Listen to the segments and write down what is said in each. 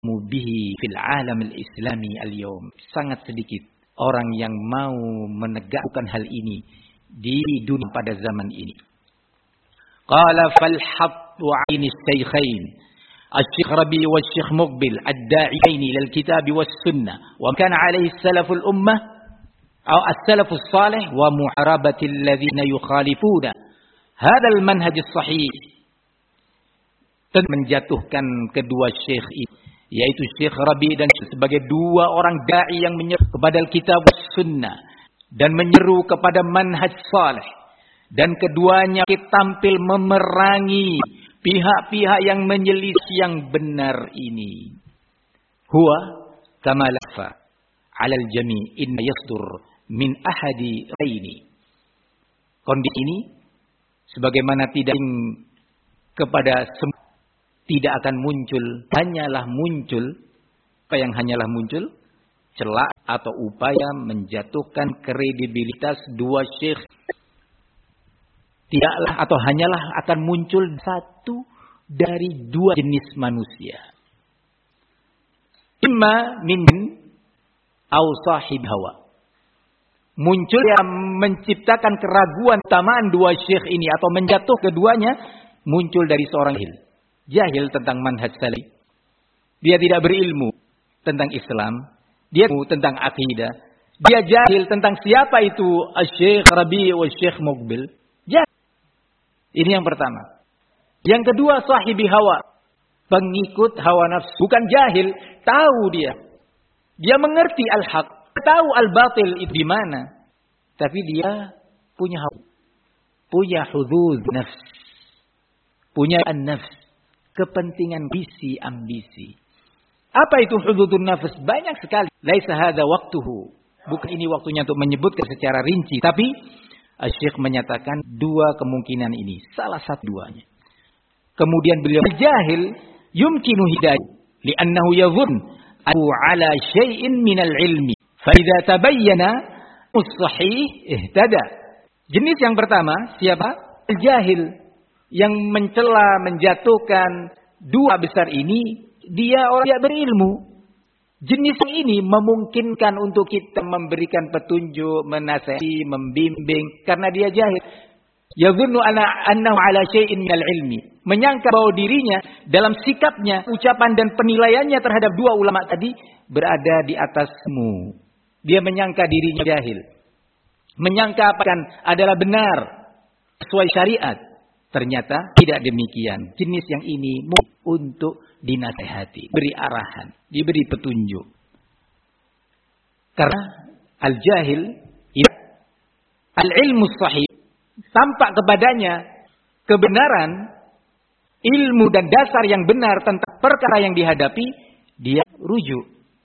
bihi fil alam al-islami al-yawm. Sangat sedikit orang yang mau menegakkan hal ini di dunia pada zaman ini. Qala fal hattu 'aini as-shaykhain Asy-Syaikh Rabi' wa Asy-Syaikh Muqbil ad-da'iyaini ila al-kitab was sunnah wa kana 'alaihi as-salaful ummah aw as-salafus salih wa mu'arabati alladhina yukhalifuna hadzal manhaj as-sahih. Dan menjatuhkan kedua syekh ini, yaitu Syekh Rabi' dan sebagai dua orang dai yang menyeru kepada kitab sunnah dan menyeru kepada manhaj salih, dan keduanya tampil memerangi pihak-pihak yang menyelisih yang benar ini. Huwa kama lafa 'ala al-jami' in yasdur min ahadi raini. Kondisi ini sebagaimana tidak kepada tidak akan muncul, hanyalah muncul, apa yang hanyalah muncul? Celak atau upaya menjatuhkan kredibilitas dua syekh. Tidaklah atau hanyalah akan muncul satu dari dua jenis manusia. Imma min aw sahib hawa. Muncul yang menciptakan keraguan tamaan dua syekh ini atau menjatuh keduanya muncul dari seorang jahil tentang manhaj salih. Dia tidak berilmu tentang Islam, dia tentang akidah. Dia jahil tentang siapa itu Asy-Syaikh Rabi' wa Asy-Syaikh Muqbil. Ini yang pertama. Yang kedua sahibi hawa, pengikut hawa nafsu, bukan jahil, tahu dia. Dia mengerti al-haq, tahu al-batil itu di mana. Tapi dia punya hawa, punya hudud nafs, punya an-nafs, kepentingan ambisi. Apa itu hududun nafs? Banyak sekali. Laisa hadza waqtuhu. Bukan ini waktunya untuk menyebutkan secara rinci, tapi Syekh menyatakan dua kemungkinan ini, salah satu duanya. Kemudian beliau jahil yumkinu hidayah li'annahu yadhun ala syai'in minal ilmi fa idza tabayyana as-sahih ihtada. Jenis yang pertama siapa? Jahil yang mencela, menjatuhkan dua besar ini, dia orang yang berilmu. Jenis ini memungkinkan untuk kita memberikan petunjuk, menasihati, membimbing karena dia jahil. Yadhunnu annahu ala syai'in minal ilmi. Menyangka bahwa dirinya dalam sikapnya, ucapan dan penilaiannya terhadap dua ulama tadi berada di atasmu. Dia menyangka dirinya jahil. Menyangka apa kan adalah benar sesuai syariat. Ternyata tidak demikian. Jenis yang ini untuk dinasehati, beri arahan, diberi petunjuk. Karena al-jahil, al-ilmu sahih, tampak kepadanya kebenaran, ilmu dan dasar yang benar tentang perkara yang dihadapi, dia rujuk.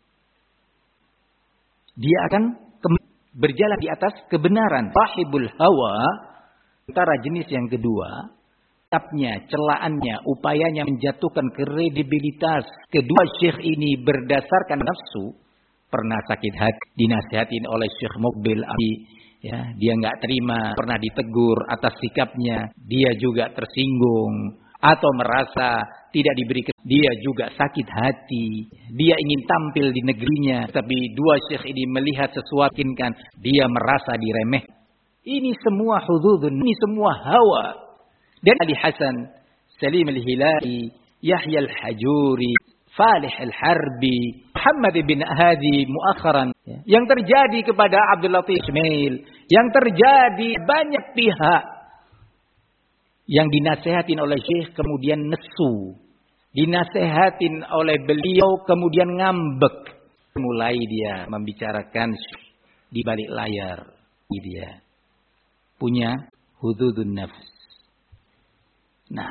Dia akan berjalan di atas kebenaran. Sahibul hawa, antara jenis yang kedua, celaannya, upayanya menjatuhkan kredibilitas kedua syekh ini berdasarkan nafsu. Pernah sakit hati, dinasihatin oleh Syekh Muqbil, ya, dia nggak terima, pernah ditegur atas sikapnya, dia juga tersinggung atau merasa tidak diberi, dia juga sakit hati, dia ingin tampil di negerinya, tapi dua syekh ini melihat sesuatu kan, dia merasa diremeh. Ini semua hududun, ini semua hawa. Dan Ali Hasan, Salim al-Hilali, Yahya al-Hajuri, Falih al-Harbi, Muhammad bin Hadi muakharan, yang terjadi kepada Abdul Latif Ismail, yang terjadi banyak pihak yang dinasehatin oleh Syekh kemudian nesu, dinasehatin oleh beliau kemudian ngambek, mulai dia membicarakan di balik layar, dia punya hududun nafs. Nah,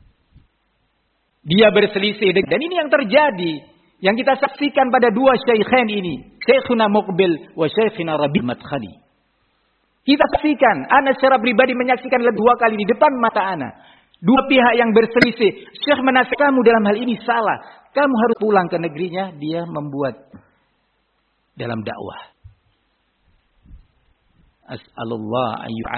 dia berselisih dan ini yang terjadi, yang kita saksikan pada dua syaikhain ini, Syekhuna Muqbil wa Syekhuna Rabi' Madkhali. Kita saksikan, ana secara pribadi menyaksikan dua kali di depan mata ana. Dua pihak yang berselisih. Syekh menasihat kamu dalam hal ini salah. Kamu harus pulang ke negerinya. Dia membuat dalam dakwah. As'alullah ayyu'a